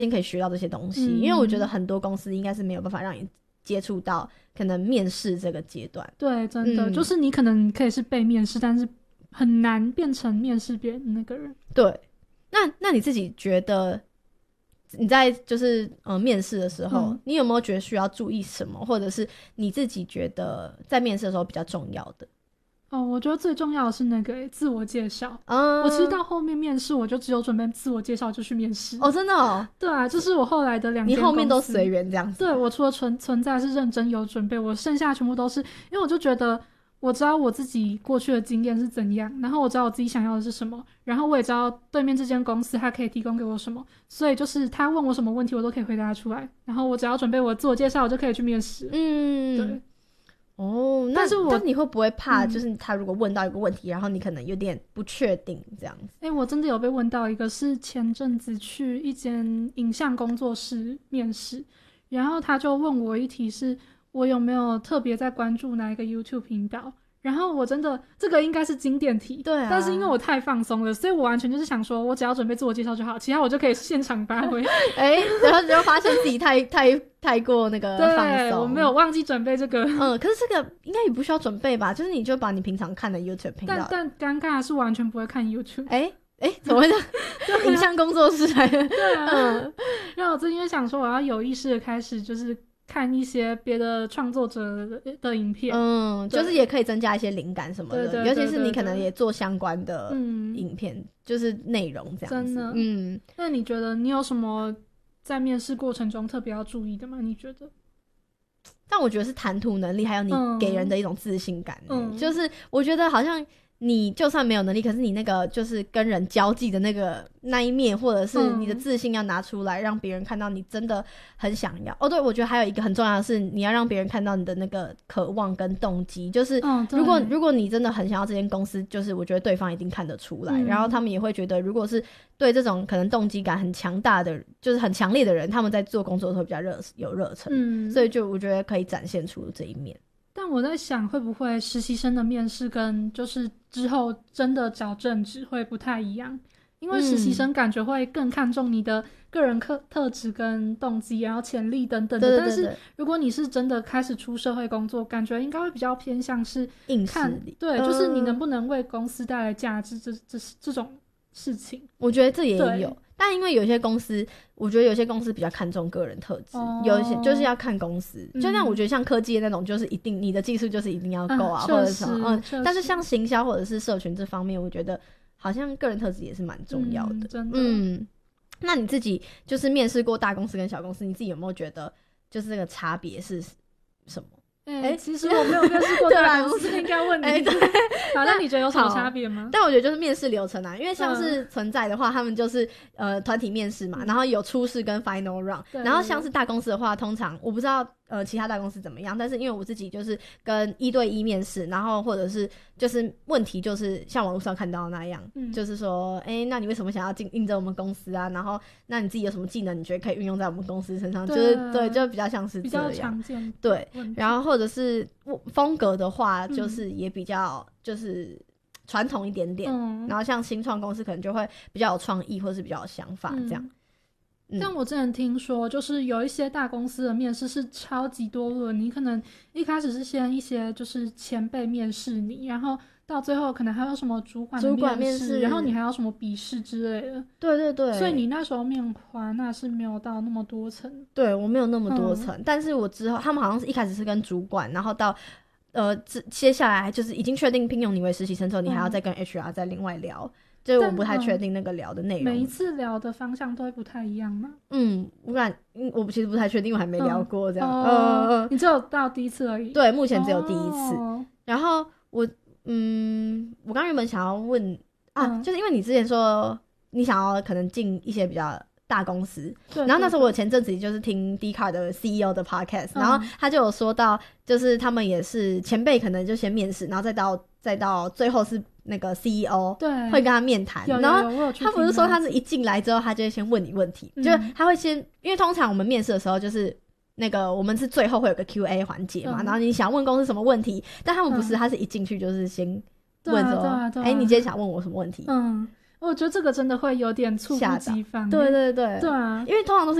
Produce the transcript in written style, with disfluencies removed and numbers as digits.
先可以学到这些东西，因为我觉得很多公司应该是没有办法让你接触到可能面试这个阶段。 对，真的，就是你可能可以是被面试，但是很难变成面试别人的那个人。 对，那你自己觉得你在就是面试的时候，你有没有觉得需要注意什么，或者是你自己觉得在面试的时候比较重要的？ 我觉得最重要的是那个自我介绍。我其实到后面面试，我就只有准备自我介绍就去面试。 真的哦？ 对啊，就是我后来的2间公司， 你后面都随缘这样子。 对，我除了存在是认真有准备，我剩下全部都是，因为我就觉得我知道我自己过去的经验是怎样，然后我知道我自己想要的是什么，然后我也知道对面这间公司它可以提供给我什么，所以就是他问我什么问题我都可以回答出来，然后我只要准备我自我介绍，我就可以去面试。对。 但是你会不会怕就是他如果问到一个问题，然后你可能有点不确定这样子？ 我真的有被问到一个，是前阵子去一间影像工作室面试，然后他就问我一题，是我有没有特别在关注哪一个 YouTube 频道，然后我真的这个应该是经典题， 对啊， 但是因为我太放松了，所以我完全就是想说我只要准备自我介绍就好，其他我就可以现场发挥。 然后就发现自己太过那个放松， 对，我没有忘记准备这个。 可是这个应该也不需要准备吧，就是你就把你平常看的 YouTube 频道。 但尴尬的是完全不会看 YouTube。 怎么会这样？影像工作室来的。 对啊。然后我最近就想说我要有意识的开始就是看一些别的创作者的影片， 就是也可以增加一些灵感什么的， 对， 尤其是你可能也做相关的影片，就是内容这样子。真的。 那你觉得你有什么在面试过程中特别要注意的吗？你觉得？ 但我觉得是谈吐能力，还有你给人的一种自信感。就是我觉得好像你就算没有能力，可是你那个就是跟人交际的那一面，或者是你的自信要拿出来，让别人看到你真的很想要。对，我觉得还有一个很重要的是，你要让别人看到你的那个渴望跟动机。就是如果你真的很想要这间公司，就是我觉得对方一定看得出来，然后他们也会觉得，如果是对这种可能动机感很强大的，就是很强烈的人，他们在做工作的时候比较有热忱。所以就我觉得可以展现出这一面。 但我在想，会不会实习生的面试跟就是之后真的找正职会不太一样？因为实习生感觉会更看重你的个人特质跟动机，然后潜力等等的。对。但是如果你是真的开始出社会工作，感觉应该会比较偏向是硬实力。 对，就是你能不能为公司带来价值，这种事情。 我觉得这也有。但因为有些公司，我觉得有些公司比较看重个人特质，有一些就是要看公司。就像我觉得像科技的那种，就是一定你的技术就是一定要够啊，或者什么。但是像行销或者是社群这方面，我觉得好像个人特质也是蛮重要的。 真的。 那你自己就是面试过大公司跟小公司，你自己有没有觉得就是这个差别是什么？ 其实我没有面试过大公司，应该问你。好，那你觉得有什么差别吗？ 但我觉得就是面试流程啊，因为像是存在的话，他们就是团体面试嘛，然后有初试跟 final round。然后像是大公司的话，通常我不知道其他大公司怎么样，但是因为我自己就是跟1对1面试，然后或者是就是问题就是像网络上看到的那样，就是说那你为什么想要应征我们公司啊？然后那你自己有什么技能你觉得可以运用在我们公司身上？就是对，就比较像是这样， 比较常见。 对，然后或者是风格的话，就是也比较就是传统一点点。然后像新创公司可能就会比较有创意，或是比较有想法这样。 但我之前听说，就是有一些大公司的面试是超级多轮，你可能一开始是先一些就是前辈面试你，然后到最后可能还有什么主管面试，然后你还有什么笔试之类的。对。所以你那时候面华那是没有到那么多层。 对，我没有那么多层。但是我之后他们好像是一开始是跟主管，然后到接下来就是已经确定聘用你为实习生之后，你还要再跟 HR 再另外聊。就是我不太确定那个聊的内容， 每一次聊的方向都会不太一样吗？ 我其实不太确定，因为我还没聊过这样。 你只有到第一次而已。 对，目前只有第一次。然后我刚原本想要问就是因为你之前说你想要可能进一些比较大公司，然后那时候我前阵子就是听 Dcard 的 CEO 的 podcast，然后他就有说到，就是他们也是前辈可能就先面试，然后再到最后是那个 CEO 对会跟他面谈，然后他不是说他是一进来之后他就会先问你问题，就是他会先，因为通常我们面试的时候就是那个我们是最后会有个 QA 环节嘛，然后你想问公司什么问题，但他们不是，他是一进去就是先问说你今天想问我什么问题。 我觉得这个真的会有点猝不及防。 对对对对啊， 因为通常都是